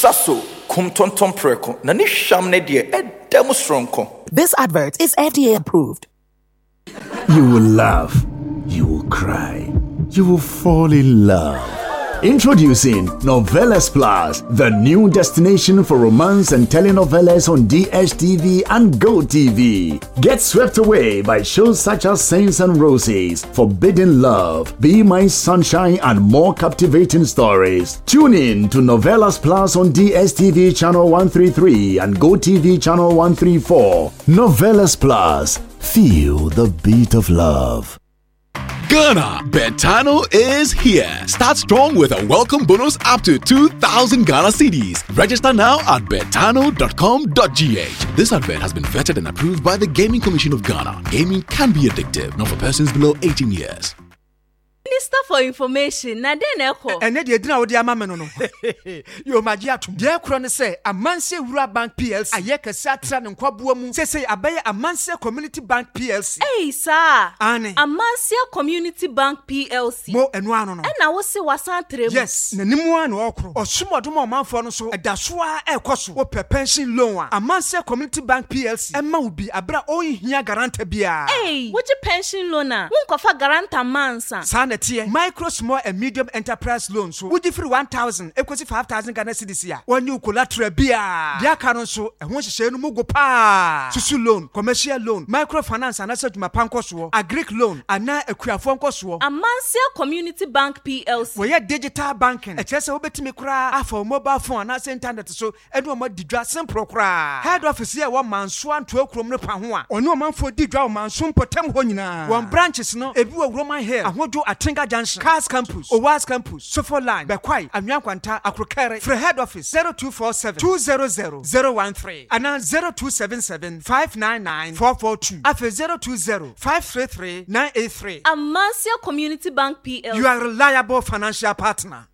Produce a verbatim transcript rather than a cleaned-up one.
Shaso, kum tonton preko, nani shamne die, e demonstronko. This advert is F D A approved. You will laugh, you will cry, you will fall in love. Introducing Novelas Plus, the new destination for romance and telenovelas on D S T V and GoTV. Get swept away by shows such as Saints and Roses, Forbidden Love, Be My Sunshine, and more captivating stories. Tune in to Novelas Plus on D S T V channel one thirty-three and GoTV channel one thirty-four. Novelas Plus, feel the beat of love. Ghana, Betano is here. Start strong with a welcome bonus up to two thousand Ghana cedis. Register now at betano dot com dot g h. This advert has been vetted and approved by the Gaming Commission of Ghana. Gaming can be addictive, not for persons below eighteen years. Minister for Information, na den eko. Ene de edina odi ama me no no. Yo maji atum. De ekro ne se Amanse Wura Bank P L C. Aye kese atra ne nkwaboa mu. Se se abaye Amanse Community Bank P L C. Hey sir. Ane. Amanse Community Bank P L C. Mo enu ano no. Ena wo se wasan tremu. Yes, na nimu an okro. Osumodom omanfo no so edaso a ekoso. Wo pe pension loan a. Amanse Community Bank P L C. Emma ubi abra ohia garanta bia. Hey, wo je pension loan a? Won kofa garanta mansa. Sana micro, small and medium enterprise loans. So would you free one thousand, equals five thousand Ghana cedis here. When you collateral beer, their canon so and once you say no mugo pa. Susu loan, commercial loan, microfinance and asset to my panko, a Greek loan, and now a queer phone cost. Amanse Community Bank P L C. We are digital banking. A chess over to me cry for mobile phone and I internet so and one more didra simple cry. Head office here one man swan to a chrome panua. Or no man for didra man soon potem honina. One branches no, a blue Roman hair. I want to a Tinga Junction, Cars Campus, Owas Campus, Sofo Line, Bekwai, Amyankwanta, Akrokere, for head office zero two four seven, two zero zero, zero one three, and now zero two seven seven, five nine nine, four four two, after zero two zero, five three three, nine eight three. Amanse Community Bank P L C. You are a reliable financial partner.